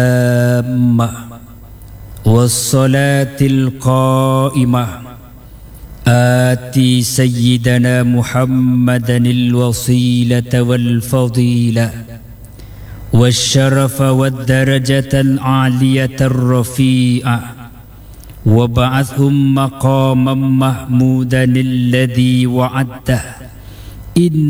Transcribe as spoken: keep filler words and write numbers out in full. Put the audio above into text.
التامة والصلاة القائمة آتي سيدنا محمدا الوسيلة والفضيلة والشرف والدرجة العالية الرفيعة وابعثهم مقاما محمودا الذي وعدته. إن